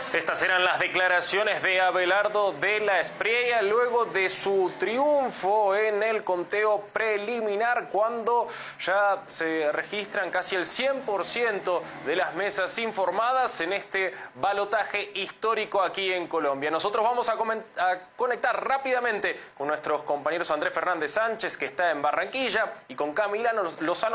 Estas eran las declaraciones de Abelardo de la Espriella luego de su triunfo en el conteo preliminar, cuando ya se registran casi el 100% de las mesas informadas en este balotaje histórico aquí en Colombia. Nosotros vamos a conectar rápidamente con nuestros compañeros Andrés Fernández Sánchez, que está en Barranquilla, y con Camila Lozano